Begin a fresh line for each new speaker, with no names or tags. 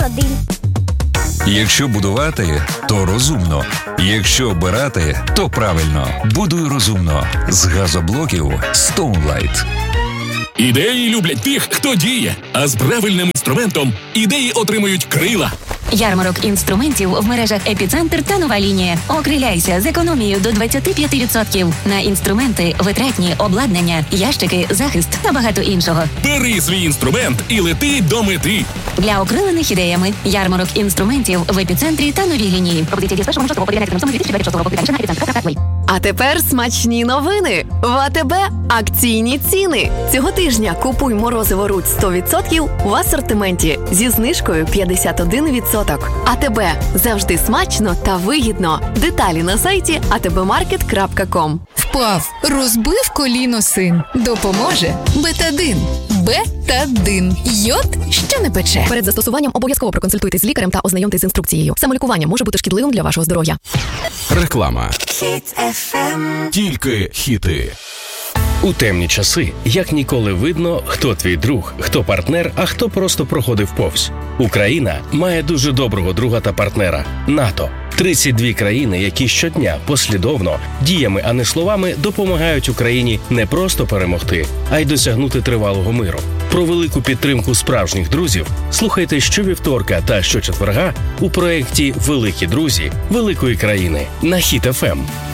один.
Якщо будувати, то розумно. Якщо обирати, то правильно. Будуй розумно. З газоблоків Stoneline.
Ідеї люблять тих, хто діє, а з правильним інструментом ідеї отримують крила.
Ярмарок інструментів в мережах «Епіцентр» та «Нова лінія». Окриляйся з економією до 25% на інструменти, витратні, обладнання, ящики, захист та багато іншого.
Бери свій інструмент і лети до мети.
Для окрилених ідеями ярмарок інструментів в «Епіцентрі» та «Новій лінії». Пропозиції з 1.06 по 11.07.2026 року. Детальніше на епіцентр.ua.
А тепер смачні новини. В АТБ акційні ціни. Цього тижня купуй морозиво Рудь 100% в асортименті зі знижкою 51%. АТБ. Завжди смачно та вигідно. Деталі на сайті atbmarket.com.
Впав, розбив коліно син. Допоможе Бетадин. Бетадин. Йод, що не пече.
Перед застосуванням обов'язково проконсультуйтесь з лікарем та ознайомтесь з інструкцією. Самолікування може бути шкідливим для вашого здоров'я.
Реклама. Хіт FM. Тільки хіти.
У темні часи як ніколи видно, хто твій друг, хто партнер, а хто просто проходив повз. Україна має дуже доброго друга та партнера – НАТО. 32 країни, які щодня послідовно, діями, а не словами, допомагають Україні не просто перемогти, а й досягнути тривалого миру. Про велику підтримку справжніх друзів слухайте щовівторка та щочетверга у проєкті «Великі друзі Великої країни» на Хіт FM.